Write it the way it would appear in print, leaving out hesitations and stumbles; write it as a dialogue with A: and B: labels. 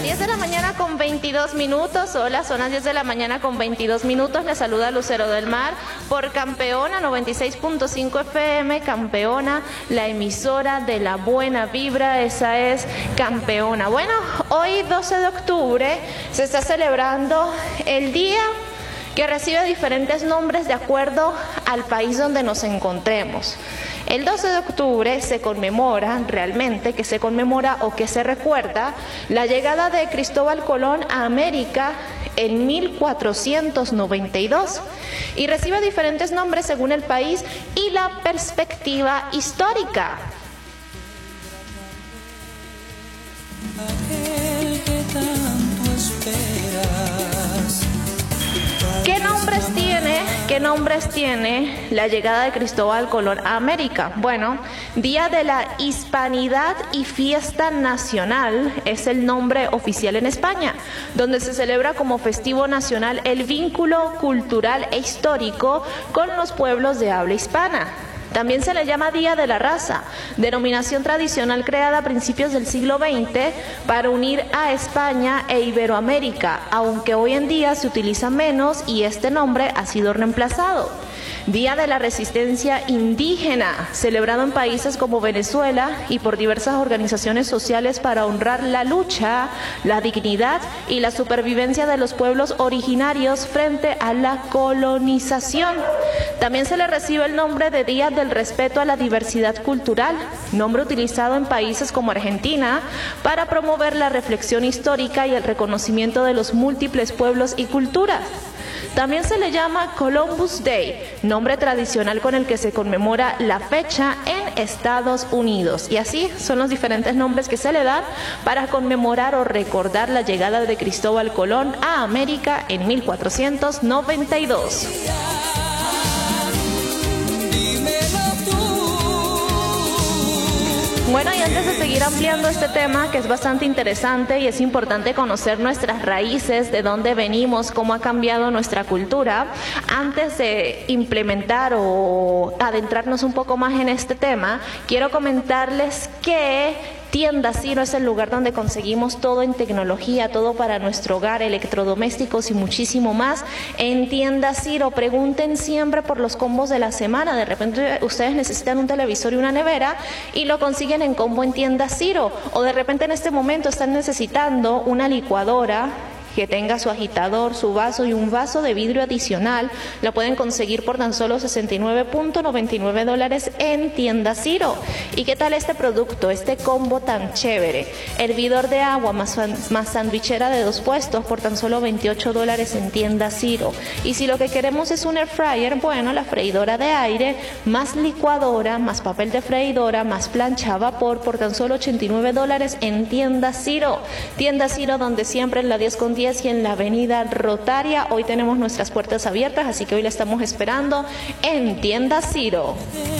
A: 10 de la mañana con 22 minutos. Hola, son las 10 de la mañana con 22 minutos. Les saluda Lucero del Mar por Campeona 96.5 FM. Campeona, la emisora de la buena vibra. Esa es Campeona. Bueno, hoy 12 de octubre se está celebrando el día que recibe diferentes nombres de acuerdo al país donde nos encontremos. El 12 de octubre se conmemora realmente, que se conmemora o que se recuerda la llegada de Cristóbal Colón a América en 1492 y recibe diferentes nombres según el país y la perspectiva histórica. ¿Qué nombres tiene la llegada de Cristóbal Colón a América? Bueno, Día de la Hispanidad y Fiesta Nacional es el nombre oficial en España, donde se celebra como festivo nacional el vínculo cultural e histórico con los pueblos de habla hispana. También se le llama Día de la Raza, denominación tradicional creada a principios del siglo XX para unir a España e Iberoamérica, aunque hoy en día se utiliza menos y este nombre ha sido reemplazado. Día de la Resistencia Indígena, celebrado en países como Venezuela y por diversas organizaciones sociales para honrar la lucha, la dignidad y la supervivencia de los pueblos originarios frente a la colonización. También se le recibe el nombre de Día del Respeto a la Diversidad Cultural, nombre utilizado en países como Argentina para promover la reflexión histórica y el reconocimiento de los múltiples pueblos y culturas. También se le llama Columbus Day, nombre tradicional con el que se conmemora la fecha en Estados Unidos. Y así son los diferentes nombres que se le dan para conmemorar o recordar la llegada de Cristóbal Colón a América en 1492. Bueno, y antes de seguir ampliando este tema, que es bastante interesante y es importante conocer nuestras raíces, de dónde venimos, cómo ha cambiado nuestra cultura, antes de implementar o adentrarnos un poco más en este tema, quiero comentarles que Tienda Ciro es el lugar donde conseguimos todo en tecnología, todo para nuestro hogar, electrodomésticos y muchísimo más. En Tienda Ciro, pregunten siempre por los combos de la semana. De repente ustedes necesitan un televisor y una nevera y lo consiguen en combo en Tienda Ciro. O de repente en este momento están necesitando una licuadora que tenga su agitador, su vaso y un vaso de vidrio adicional. La pueden conseguir por tan solo $69.99 en Tienda Ciro. ¿Y qué tal este producto, este combo tan chévere? Hervidor de agua más sandwichera de 2 puestos por tan solo $28 en Tienda Ciro. Y si lo que queremos es un air fryer, bueno, la freidora de aire más licuadora, más papel de freidora, más plancha a vapor por tan solo $89 en Tienda Ciro. Tienda Ciro, donde siempre en la 10 con 10 y en la avenida Rotaria. Hoy tenemos nuestras puertas abiertas, así que hoy la estamos esperando en Tienda Ciro.